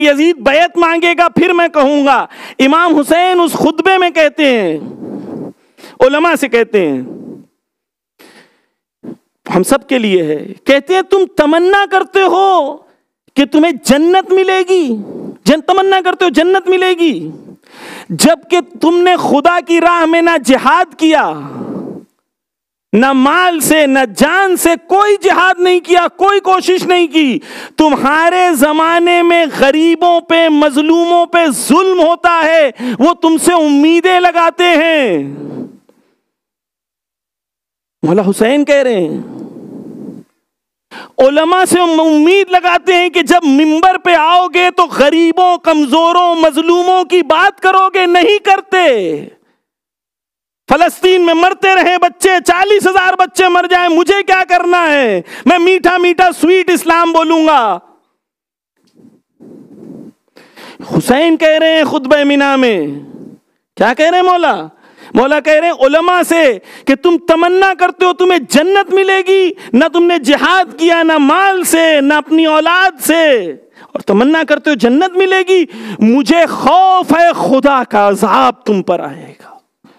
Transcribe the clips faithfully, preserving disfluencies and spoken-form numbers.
یزید بیعت مانگے گا پھر میں کہوں گا. امام حسین اس خطبے میں کہتے ہیں، علماء سے کہتے ہیں، ہم سب کے لیے ہے، کہتے ہیں تم تمنا کرتے ہو کہ تمہیں جنت ملے گی، جن تمنا کرتے ہو جنت ملے گی، جبکہ تم نے خدا کی راہ میں نہ جہاد کیا، نہ مال سے نہ جان سے کوئی جہاد نہیں کیا، کوئی کوشش نہیں کی. تمہارے زمانے میں غریبوں پہ مظلوموں پہ ظلم ہوتا ہے، وہ تم سے امیدیں لگاتے ہیں. مولا حسین کہہ رہے ہیں علماء سے امید لگاتے ہیں کہ جب منبر پہ آؤ گے تو غریبوں کمزوروں مظلوموں کی بات کرو گے، نہیں کرتے. فلسطین میں مرتے رہے بچے، چالیس ہزار بچے مر جائیں، مجھے کیا کرنا ہے، میں میٹھا میٹھا سویٹ اسلام بولوں گا. حسین کہہ رہے ہیں خطبہ مینا میں، کیا کہہ رہے ہیں مولا؟ مولا کہہ رہے ہیں علماء سے کہ تم تمنا کرتے ہو تمہیں جنت ملے گی، نہ تم نے جہاد کیا، نہ مال سے نہ اپنی اولاد سے، اور تمنا کرتے ہو جنت ملے گی. مجھے خوف ہے خدا کا عذاب تم پر آئے گا.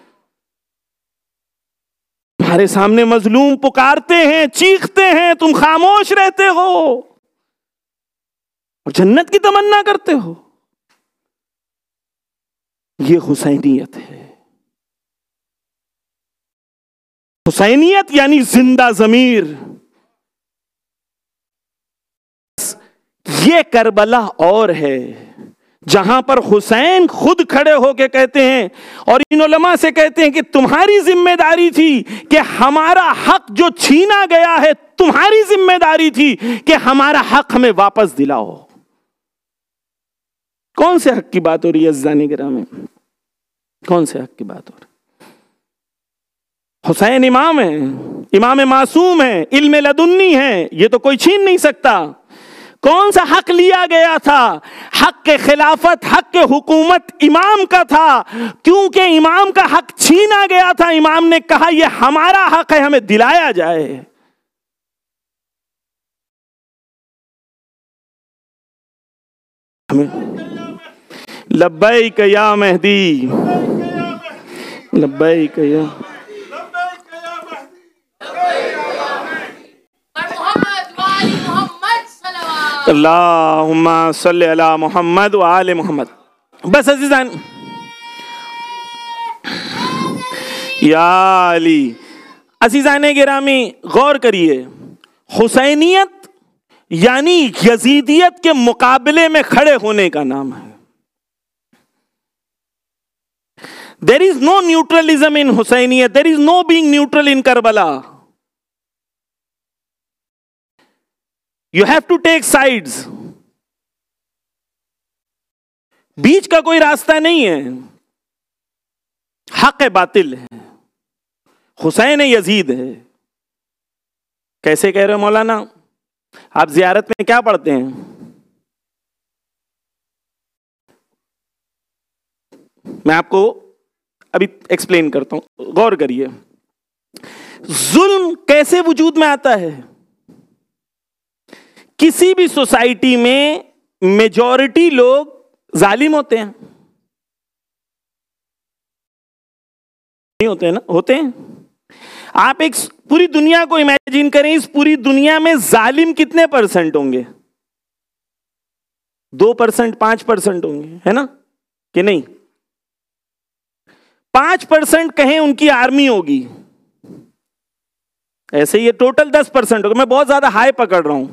تمہارے سامنے مظلوم پکارتے ہیں، چیختے ہیں، تم خاموش رہتے ہو اور جنت کی تمنا کرتے ہو. یہ حسینیت ہے. حسینیت یعنی زندہ ضمیر. یہ کربلا اور ہے جہاں پر حسین خود کھڑے ہو کے کہتے ہیں اور ان علماء سے کہتے ہیں کہ تمہاری ذمہ داری تھی کہ ہمارا حق جو چھینا گیا ہے، تمہاری ذمہ داری تھی کہ ہمارا حق ہمیں واپس دلاؤ. کون سے حق کی بات ہو رہی ہے عزیزان گرامی؟ کون سے حق کی بات ہو رہی ہے؟ حسین امام ہے، امام معصوم ہے، علم لدنی ہے، یہ تو کوئی چھین نہیں سکتا. کون سا حق لیا گیا تھا؟ حق کے خلافت، حق کے حکومت امام کا تھا. کیونکہ امام کا حق چھینا گیا تھا، امام نے کہا یہ ہمارا حق ہے، ہمیں دلایا جائے. لبیک یا مہدی، لبیک یا اللہم صلی علی محمد و آل محمد. بس عزیزان، یا علی. عزیزان گرامی غور کریے، حسینیت یعنی یزیدیت کے مقابلے میں کھڑے ہونے کا نام ہے. There is no neutralism in Husainiyat. There is no being neutral in Karbala. You have to take sides. بیچ کا کوئی راستہ نہیں ہے. حق ہے باطل ہے، حسین یزید ہے. کیسے کہہ رہے ہو مولانا؟ آپ زیارت میں کیا پڑھتے ہیں؟ میں آپ کو ابھی ایکسپلین کرتا ہوں، غور کریے. ظلم کیسے وجود میں آتا ہے؟ کسی بھی سوسائٹی میں میجورٹی لوگ ظالم ہوتے ہیں، نہیں ہوتے ہیں نا؟ ہوتے ہیں. آپ ایک پوری دنیا کو امیجن کریں، اس پوری دنیا میں ظالم کتنے پرسنٹ ہوں گے؟ دو پرسنٹ پانچ پرسنٹ ہوں گے، ہے نا کہ نہیں؟ پانچ پرسنٹ کہیں ان کی آرمی ہوگی، ایسے یہ ٹوٹل دس پرسنٹ ہوگا. میں بہت زیادہ ہائی پکڑ رہا ہوں.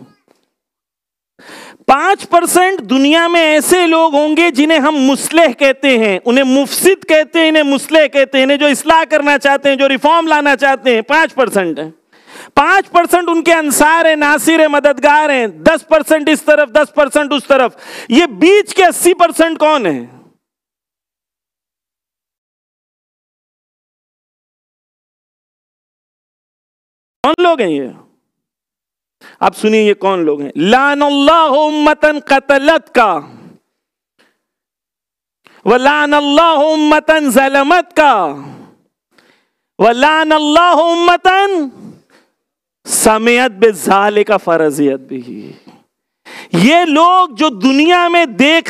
پانچ پرسنٹ دنیا میں ایسے لوگ ہوں گے جنہیں ہم مصلح کہتے ہیں، انہیں مفسد کہتے ہیں، انہیں مصلح کہتے ہیں، جو اصلاح کرنا چاہتے ہیں، جو ریفارم لانا چاہتے ہیں. پانچ پرسنٹ ہیں. پانچ پرسنٹ ان کے انصار ہیں، ناصر ہیں، مددگار ہیں. دس پرسنٹ اس طرف، دس پرسنٹ اس طرف. یہ بیچ کے اسی پرسنٹ کون ہیں؟ کون لوگ ہیں یہ؟ آپ سنیے یہ کون لوگ ہیں. لعن اللہ امتن قتلت کا، ولعن اللہ امتن ظلمت کا، ولعن اللہ امتن سمعت بذالک فرضیت بھی. یہ لوگ جو دنیا میں دیکھ